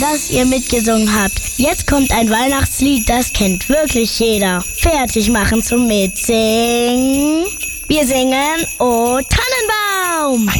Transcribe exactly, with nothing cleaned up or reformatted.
dass ihr mitgesungen habt. Jetzt kommt ein Weihnachtslied, das kennt wirklich jeder. Fertig machen zum Mitsingen. Wir singen O Tannenbaum.